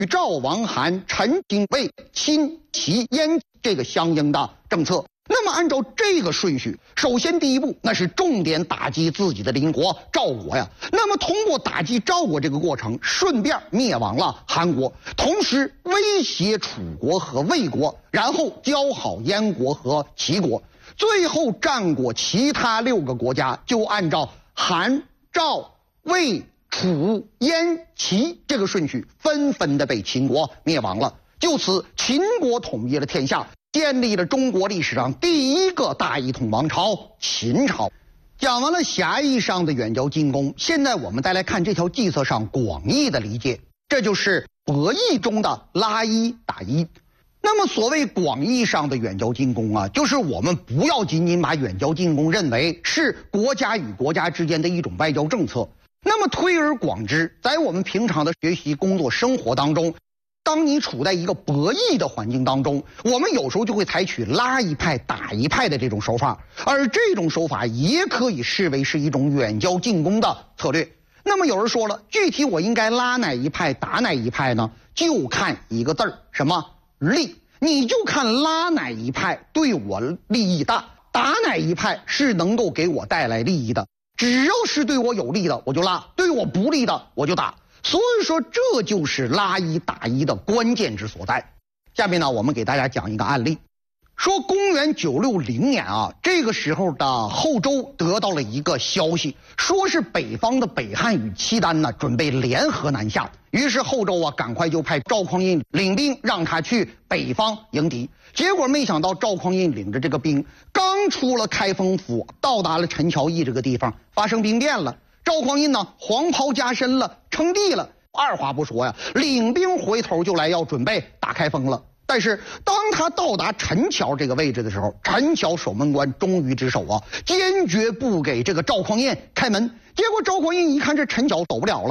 与赵、王、韩、陈、金、魏、辛、齐、燕这个相应的政策。那么按照这个顺序，首先第一步那是重点打击自己的邻国赵国呀。那么通过打击赵国这个过程，顺便灭亡了韩国，同时威胁楚国和魏国，然后交好燕国和齐国，最后战果其他6个国家就按照韩、赵、魏、楚、燕、齐这个顺序纷纷的被秦国灭亡了。就此，秦国统一了天下，建立了中国历史上第一个大一统王朝秦朝。讲完了狭义上的远交近攻，现在我们再来看这条计策上广义的理解，这就是博弈中的拉一打一。那么所谓广义上的远交近攻啊，就是我们不要仅仅把远交近攻认为是国家与国家之间的一种外交政策。那么推而广之，在我们平常的学习、工作、生活当中，当你处在一个博弈的环境当中，我们有时候就会采取拉一派打一派的这种手法，而这种手法也可以视为是一种远交近攻的策略。那么有人说了，具体我应该拉哪一派打哪一派呢？就看一个字儿，什么？利。你就看拉哪一派对我利益大，打哪一派是能够给我带来利益的。只要是对我有利的我就拉，对我不利的我就打。所以说这就是拉一打一的关键之所在。下面呢，我们给大家讲一个案例，说公元960年啊，这个时候的后周得到了一个消息，说是北方的北汉与契丹呢准备联合南下。于是后周啊，赶快就派赵匡胤领兵让他去北方迎敌。结果没想到赵匡胤领着这个兵刚出了开封府，到达了陈桥驿这个地方，发生兵变了。赵匡胤呢，黄袍加身了，称帝了，二话不说呀，领兵回头就来要准备打开封了。但是当他到达陈桥这个位置的时候，陈桥守门官忠于职守啊，坚决不给这个赵匡胤开门。结果赵匡胤一看这陈桥走不了了，